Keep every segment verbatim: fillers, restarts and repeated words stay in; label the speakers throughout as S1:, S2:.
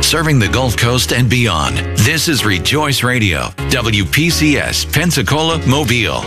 S1: serving the Gulf Coast and beyond. This is Rejoice Radio, W P C S, Pensacola, Mobile.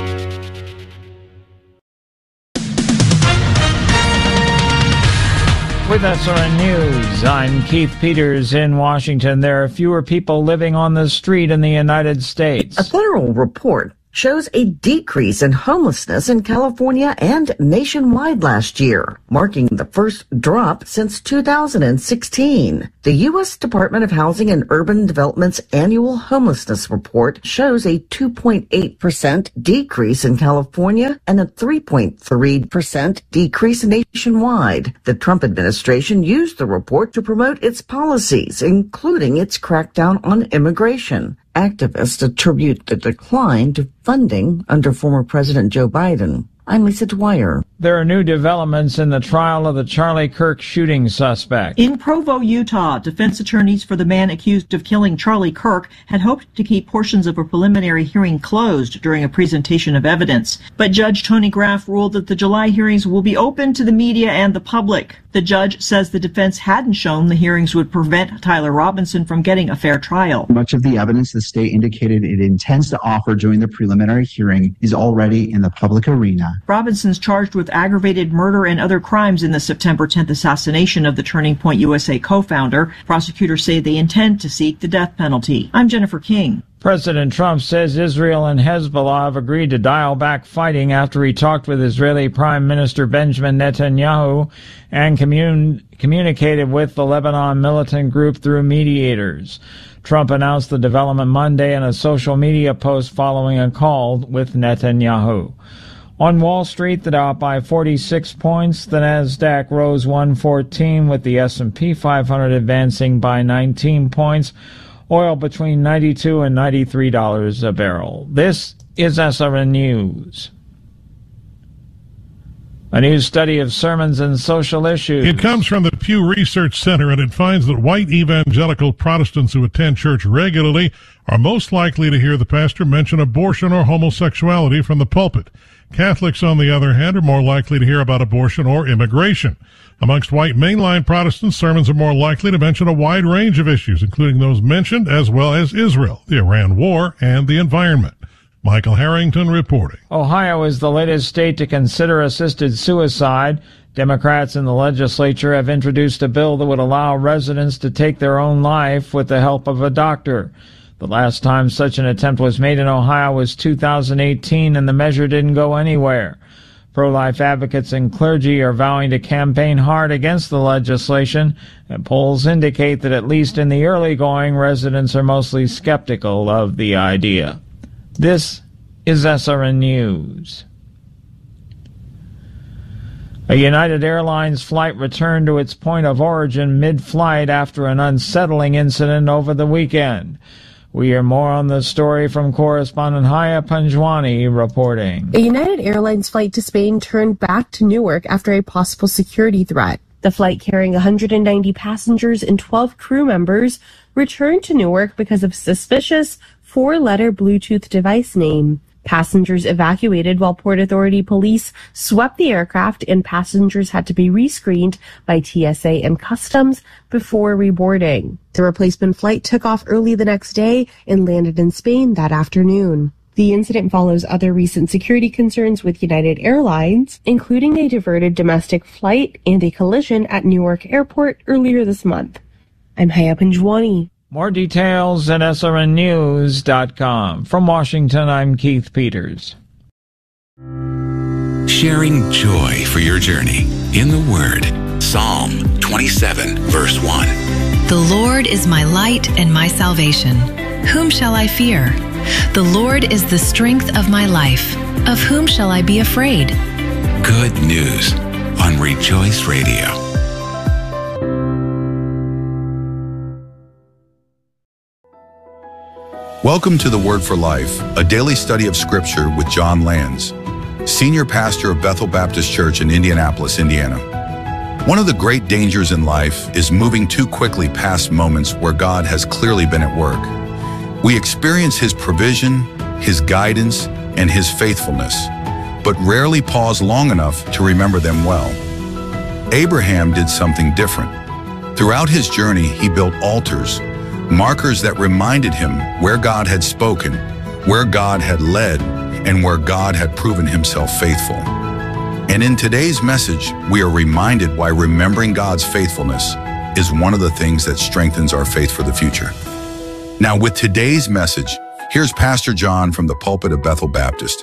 S2: With S R N News, I'm Keith Peters in Washington. There are fewer people living on the street in the United States.
S3: A federal report shows a decrease in homelessness in California and nationwide last year, marking the first drop since two thousand sixteen. The U S Department of Housing and Urban Development's annual homelessness report shows a two point eight percent decrease in California and a three point three percent decrease nationwide. The Trump administration used the report to promote its policies, including its crackdown on immigration. Activists attribute the decline to funding under former President Joe Biden. I'm Lisa Dwyer.
S2: There are new developments in the trial of the Charlie Kirk shooting suspect.
S4: In Provo, Utah, defense attorneys for the man accused of killing Charlie Kirk had hoped to keep portions of a preliminary hearing closed during a presentation of evidence. But Judge Tony Graff ruled that the July hearings will be open to the media and the public. The judge says the defense hadn't shown the hearings would prevent Tyler Robinson from getting a fair trial.
S5: Much of the evidence the state indicated it intends to offer during the preliminary hearing is already in the public arena.
S4: Robinson's charged with aggravated murder and other crimes in the September tenth assassination of the Turning Point U S A co-founder. Prosecutors say they intend to seek the death penalty. I'm Jennifer King.
S2: President Trump says Israel and Hezbollah have agreed to dial back fighting after he talked with Israeli Prime Minister Benjamin Netanyahu and commun- communicated with the Lebanon militant group through mediators. Trump announced the development Monday in a social media post following a call with Netanyahu. On Wall Street, the Dow up by forty-six points. The Nasdaq rose one fourteen, with the S and P five hundred advancing by nineteen points. Oil between ninety-two and ninety-three dollars a barrel. This is S R N News. A new study of sermons and social issues.
S6: It comes from the Pew Research Center, and it finds that white evangelical Protestants who attend church regularly are most likely to hear the pastor mention abortion or homosexuality from the pulpit. Catholics, on the other hand, are more likely to hear about abortion or immigration. Amongst white mainline Protestants, sermons are more likely to mention a wide range of issues, including those mentioned, as well as Israel, the Iran war, and the environment. Michael Harrington reporting.
S2: Ohio is the latest state to consider assisted suicide. Democrats in the legislature have introduced a bill that would allow residents to take their own life with the help of a doctor. The last time such an attempt was made in Ohio was two thousand eighteen, and the measure didn't go anywhere. Pro-life advocates and clergy are vowing to campaign hard against the legislation, and polls indicate that at least in the early going, residents are mostly skeptical of the idea. This is S R N News. A United Airlines flight returned to its point of origin mid-flight after an unsettling incident over the weekend. We hear more on the story from correspondent Haya Panjwani reporting.
S7: A United Airlines flight to Spain turned back to Newark after a possible security threat. The flight carrying one hundred ninety passengers and twelve crew members returned to Newark because of suspicious four-letter Bluetooth device name. Passengers evacuated while Port Authority police swept the aircraft, and passengers had to be rescreened by T S A and Customs before reboarding. The replacement flight took off early the next day and landed in Spain that afternoon. The incident follows other recent security concerns with United Airlines, including a diverted domestic flight and a collision at Newark Airport earlier this month. I'm Haya Panjwani.
S2: More details at S R N news dot com. From Washington, I'm Keith Peters.
S1: Sharing joy for your journey in the Word. Psalm twenty-seven, verse one.
S8: The Lord is my light and my salvation. Whom shall I fear? The Lord is the strength of my life. Of whom shall I be afraid?
S1: Good news on Rejoice Radio.
S9: Welcome to The Word for Life, a daily study of Scripture with John Lands, Senior Pastor of Bethel Baptist Church in Indianapolis, Indiana. One of the great dangers in life is moving too quickly past moments where God has clearly been at work. We experience His provision, His guidance, and His faithfulness, but rarely pause long enough to remember them well. Abraham did something different. Throughout his journey, he built altars, markers that reminded him where God had spoken, where God had led, and where God had proven himself faithful. And in today's message, we are reminded why remembering God's faithfulness is one of the things that strengthens our faith for the future. Now, with today's message, here's Pastor John from the pulpit of Bethel Baptist.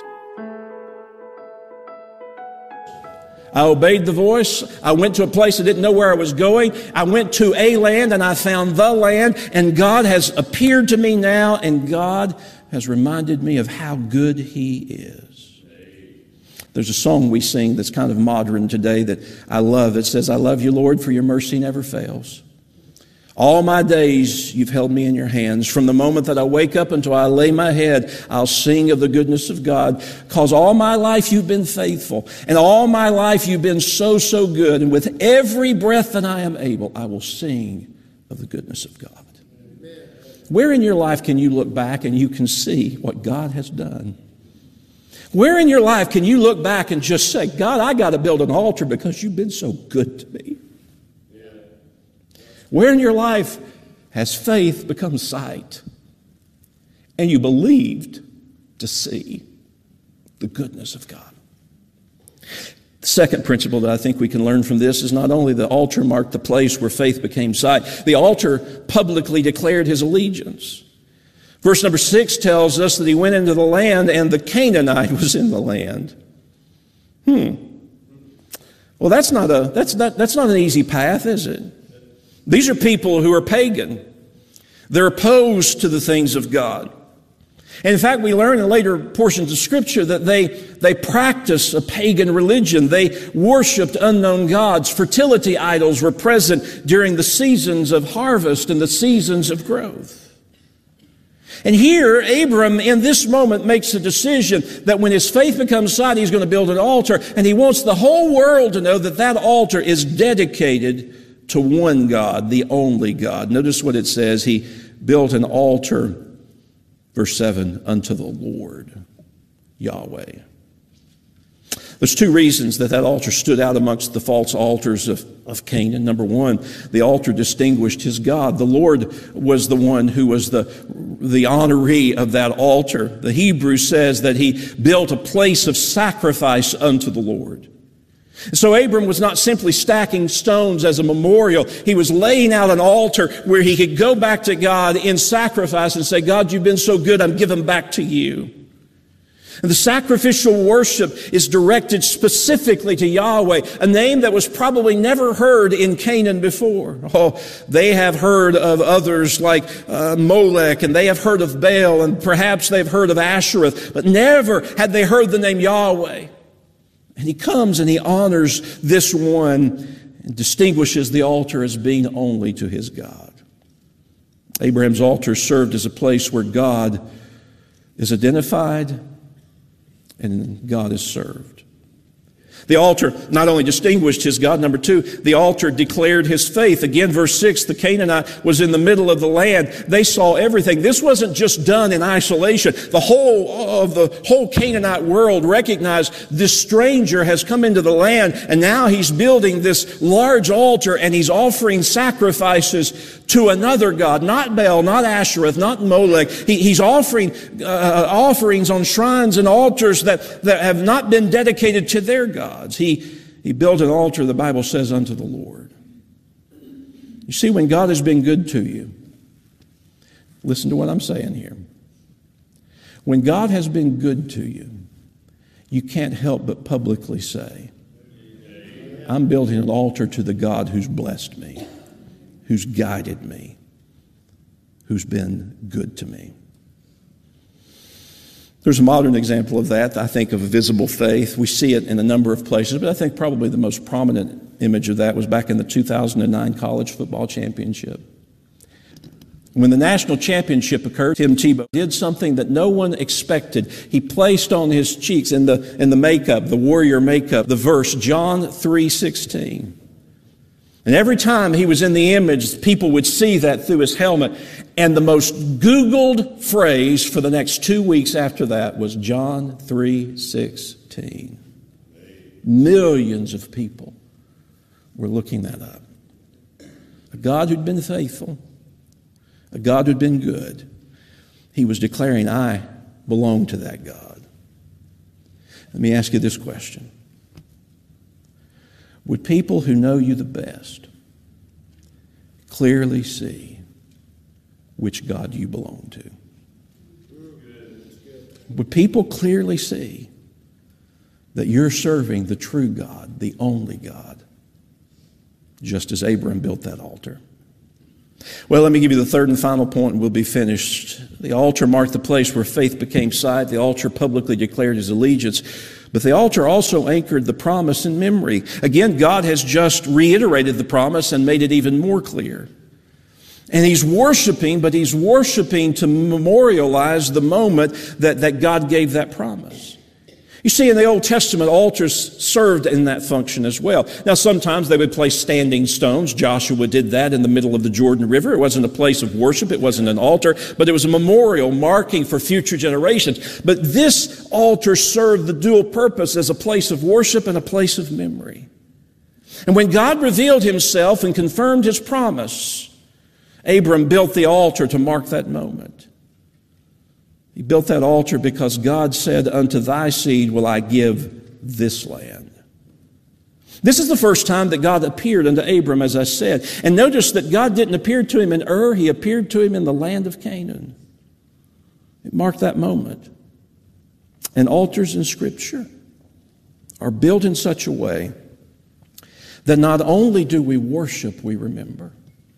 S10: I obeyed the voice. I went to a place I didn't know where I was going. I went to a land and I found the land, and God has appeared to me now, and God has reminded me of how good he is. There's a song we sing that's kind of modern today that I love. It says, "I love you, Lord, for your mercy never fails. All my days you've held me in your hands. From the moment that I wake up until I lay my head, I'll sing of the goodness of God. Because all my life you've been faithful. And all my life you've been so, so good. And with every breath that I am able, I will sing of the goodness of God." Amen. Where in your life can you look back and you can see what God has done? Where in your life can you look back and just say, "God, I got to build an altar because you've been so good to me"? Where in your life has faith become sight and you believed to see the goodness of God? The second principle that I think we can learn from this is not only the altar marked the place where faith became sight, the altar publicly declared his allegiance. Verse number six tells us that he went into the land and the Canaanite was in the land. Hmm. Well, that's not a, that's not, that's not an easy path, is it? These are people who are pagan. They're opposed to the things of God. And in fact, we learn in later portions of Scripture that they, they practice a pagan religion. They worshiped unknown gods. Fertility idols were present during the seasons of harvest and the seasons of growth. And here, Abram, in this moment, makes a decision that when his faith becomes sight, he's going to build an altar. And he wants the whole world to know that that altar is dedicated to one God, the only God. Notice what it says. He built an altar, verse seven, unto the Lord, Yahweh. There's two reasons that that altar stood out amongst the false altars of, of Canaan. Number one, the altar distinguished his God. The Lord was the one who was the, the honoree of that altar. The Hebrew says that he built a place of sacrifice unto the Lord. So Abram was not simply stacking stones as a memorial. He was laying out an altar where he could go back to God in sacrifice and say, "God, you've been so good, I'm giving back to you." And the sacrificial worship is directed specifically to Yahweh, a name that was probably never heard in Canaan before. Oh, they have heard of others like uh, Molech, and they have heard of Baal, and perhaps they've heard of Ashereth, but never had they heard the name Yahweh. And he comes and he honors this one and distinguishes the altar as being only to his God. Abraham's altar served as a place where God is identified and God is served. The altar not only distinguished his God, number two, the altar declared his faith. Again, verse six, the Canaanite was in the middle of the land. They saw everything. This wasn't just done in isolation. The whole of the whole Canaanite world recognized this stranger has come into the land, and now he's building this large altar and he's offering sacrifices to another God, not Baal, not Ashereth, not Molech. He, he's offering uh, offerings on shrines and altars that, that have not been dedicated to their God. He, he built an altar, the Bible says, unto the Lord. You see, when God has been good to you, listen to what I'm saying here. When God has been good to you, you can't help but publicly say, "I'm building an altar to the God who's blessed me, who's guided me, who's been good to me." There's a modern example of that. I think of visible faith. We see it in a number of places, but I think probably the most prominent image of that was back in the two thousand nine college football championship. When the national championship occurred, Tim Tebow did something that no one expected. He placed on his cheeks in the, in the makeup, the warrior makeup, the verse John three sixteen. And every time he was in the image, people would see that through his helmet. And the most Googled phrase for the next two weeks after that was John three sixteen. Millions of people were looking that up. a God who'd been faithful, a God who'd been good. He was declaring, I belong to that God. Let me ask you this question. Would people who know you the best clearly see which God you belong to? Would people clearly see that you're serving the true God, the only God, just as Abraham built that altar? Well, let me give you the third and final point and we'll be finished. The altar marked the place where faith became sight. The altar publicly declared his allegiance. But the altar also anchored the promise in memory. Again, God has just reiterated the promise and made it even more clear. And he's worshiping, but he's worshiping to memorialize the moment that, that God gave that promise. You see, in the Old Testament, altars served in that function as well. Now, sometimes they would place standing stones. Joshua did that in the middle of the Jordan River. It wasn't a place of worship. It wasn't an altar, but it was a memorial marking for future generations. But this altar served the dual purpose as a place of worship and a place of memory. And when God revealed himself and confirmed his promise, Abram built the altar to mark that moment. He built that altar because God said, unto thy seed will I give this land. This is the first time that God appeared unto Abram, as I said. And notice that God didn't appear to him in Ur, he appeared to him in the land of Canaan. It marked that moment. And altars in Scripture are built in such a way that not only do we worship, we remember.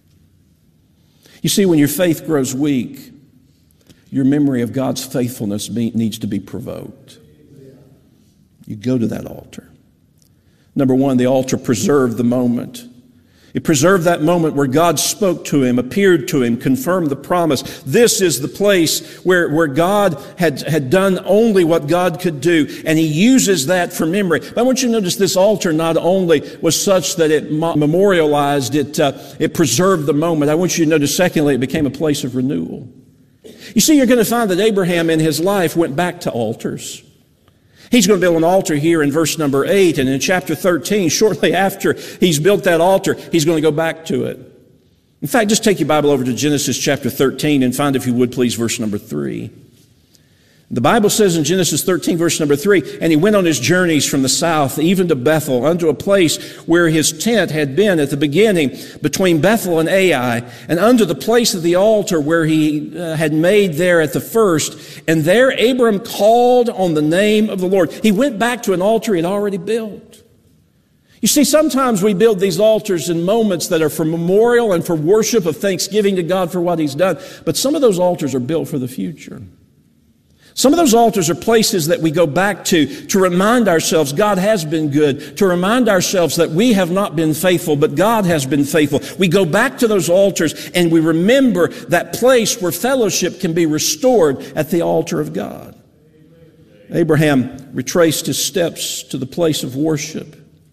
S10: You see, when your faith grows weak, your memory of God's faithfulness needs to be provoked. You go to that altar. Number one, the altar preserved the moment. It preserved that moment where God spoke to him, appeared to him, confirmed the promise. This is the place where, where God had, had done only what God could do, and he uses that for memory. But I want you to notice this altar not only was such that it memorialized, it, uh, it preserved the moment. I want you to notice, secondly, it became a place of renewal. You see, you're going to find that Abraham in his life went back to altars. He's going to build an altar here in verse number eight, and in chapter thirteen, shortly after he's built that altar, he's going to go back to it. In fact, just take your Bible over to Genesis chapter thirteen and find, if you would please, verse number three. The Bible says in Genesis thirteen, verse number three, and he went on his journeys from the south, even to Bethel, unto a place where his tent had been at the beginning, between Bethel and Ai, and unto the place of the altar where he uh, had made there at the first. And there Abram called on the name of the Lord. He went back to an altar he had already built. You see, sometimes we build these altars in moments that are for memorial and for worship of thanksgiving to God for what he's done. But some of those altars are built for the future. Some of those altars are places that we go back to to remind ourselves God has been good, to remind ourselves that we have not been faithful, but God has been faithful. We go back to those altars and we remember that place where fellowship can be restored at the altar of God. Abraham retraced his steps to the place of worship.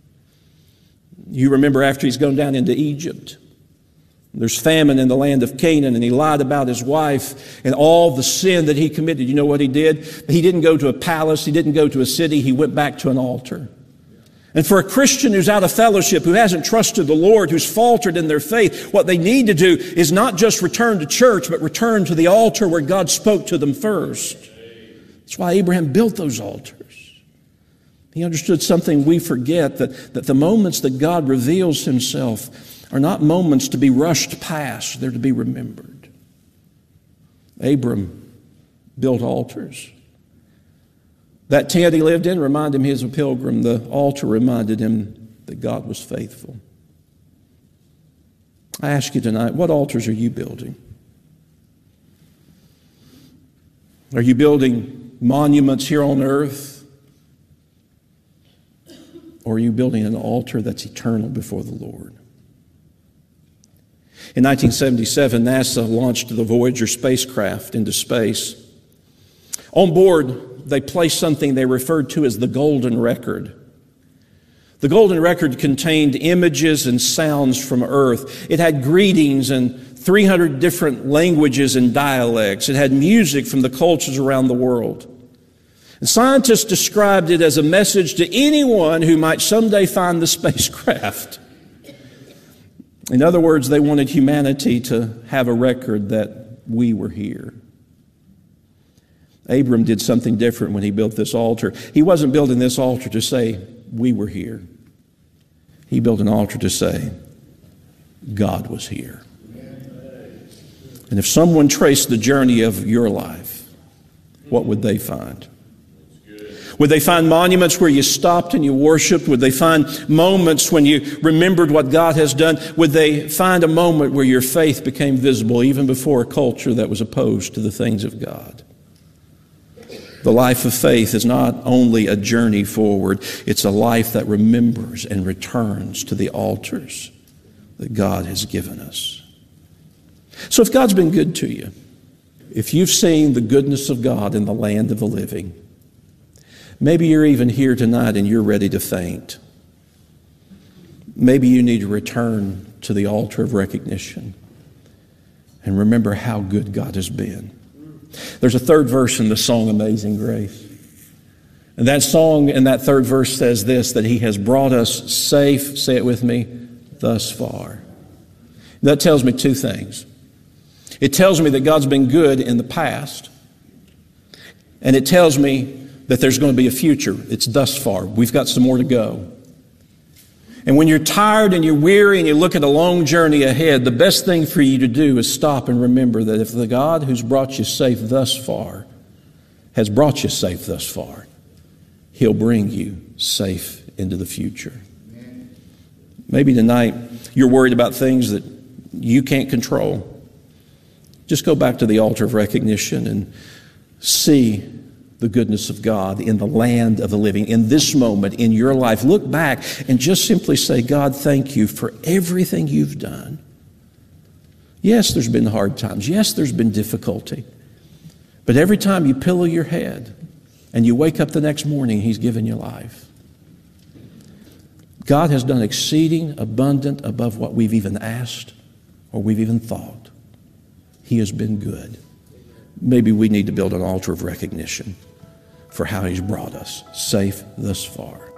S10: You remember after he's gone down into Egypt, there's famine in the land of Canaan, and he lied about his wife and all the sin that he committed. You know what he did? He didn't go to a palace. He didn't go to a city. He went back to an altar. And for a Christian who's out of fellowship, who hasn't trusted the Lord, who's faltered in their faith, what they need to do is not just return to church, but return to the altar where God spoke to them first. That's why Abraham built those altars. He understood something we forget, that, that the moments that God reveals himself are not moments to be rushed past. They're to be remembered. Abram built altars. That tent he lived in reminded him he was a pilgrim. The altar reminded him that God was faithful. I ask you tonight, what altars are you building? Are you building monuments here on earth? Or are you building an altar that's eternal before the Lord? In nineteen seventy-seven, NASA launched the Voyager spacecraft into space. On board, they placed something they referred to as the Golden Record. The Golden Record contained images and sounds from Earth. It had greetings in three hundred different languages and dialects. It had music from the cultures around the world. And scientists described it as a message to anyone who might someday find the spacecraft. In other words, they wanted humanity to have a record that we were here. Abram did something different when he built this altar. He wasn't building this altar to say, we were here. He built an altar to say, God was here. And if someone traced the journey of your life, what would they find? Would they find monuments where you stopped and you worshiped? Would they find moments when you remembered what God has done? Would they find a moment where your faith became visible even before a culture that was opposed to the things of God? The life of faith is not only a journey forward, it's a life that remembers and returns to the altars that God has given us. So if God's been good to you, if you've seen the goodness of God in the land of the living, maybe you're even here tonight and you're ready to faint. Maybe you need to return to the altar of recognition and remember how good God has been. There's a third verse in the song Amazing Grace. And that song in that third verse says this, that He has brought us safe, say it with me, thus far. That tells me two things. It tells me that God's been good in the past, and it tells me that there's going to be a future. It's thus far. We've got some more to go. And when you're tired and you're weary and you look at a long journey ahead, the best thing for you to do is stop and remember that if the God who's brought you safe thus far has brought you safe thus far, He'll bring you safe into the future. Maybe tonight you're worried about things that you can't control. Just go back to the altar of recognition and see the goodness of God in the land of the living, in this moment, in your life. Look back and just simply say, God, thank you for everything you've done. Yes, there's been hard times. Yes, there's been difficulty. But every time you pillow your head and you wake up the next morning, He's given you life. God has done exceeding abundant above what we've even asked or we've even thought. He has been good. Maybe we need to build an altar of recognition for how He's brought us safe thus far.